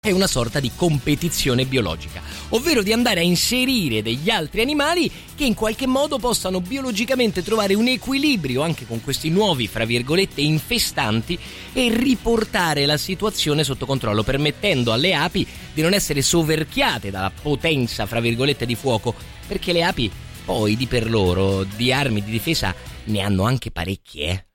è una sorta di competizione biologica, ovvero di andare a inserire degli altri animali che in qualche modo possano biologicamente trovare un equilibrio anche con questi nuovi, fra virgolette, infestanti e riportare la situazione sotto controllo, permettendo alle api di non essere soverchiate dalla potenza, fra virgolette, di fuoco, perché le api poi di per loro di armi di difesa ne hanno anche parecchie,